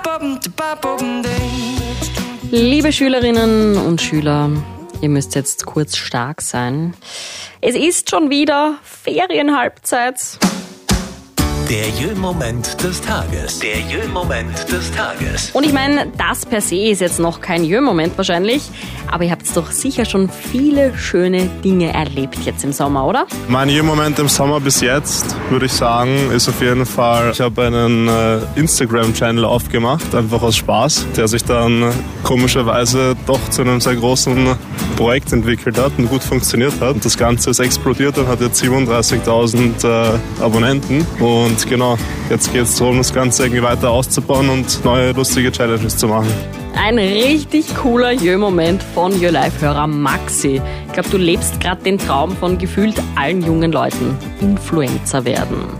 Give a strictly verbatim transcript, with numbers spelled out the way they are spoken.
Liebe Schülerinnen und Schüler, ihr müsst jetzt kurz stark sein. Es ist schon wieder Ferienhalbzeit. Der Jö-Moment des Tages. Der Jö-Moment des Tages. Und ich meine, das per se ist jetzt noch kein Jö-Moment wahrscheinlich, aber ihr habt doch sicher schon viele schöne Dinge erlebt jetzt im Sommer, oder? Mein Jö-Moment im Sommer bis jetzt, würde ich sagen, ist auf jeden Fall, ich habe einen äh, Instagram-Channel aufgemacht, einfach aus Spaß, der sich dann äh, komischerweise doch zu einem sehr großen Projekt entwickelt hat und gut funktioniert hat. Und das Ganze ist explodiert und hat jetzt siebenunddreißigtausend äh, Abonnenten. Und genau, jetzt geht es darum, das Ganze irgendwie weiter auszubauen und neue lustige Challenges zu machen. Ein richtig cooler Jö-Moment von Jö-Live-Hörer Maxi. Ich glaube, du lebst gerade den Traum von gefühlt allen jungen Leuten. Influencer werden.